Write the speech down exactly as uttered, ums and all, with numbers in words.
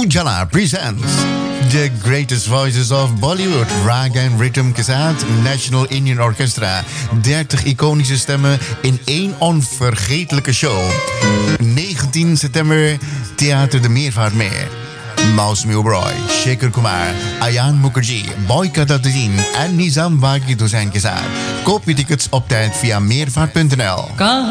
Ujala presents The Greatest Voices of Bollywood, Raga en Rhythm के साथ National Indian Orchestra. dertig iconische stemmen in één onvergetelijke show. negentien september, Theater de Meervaartmeer. Mouse Milroy, Shekhar Kumar, Ayan Mukherjee, Boyka Tatuddin en Nizam Wagid Hussain के साथ. Koop je tickets op tijd via meervaart punt n l.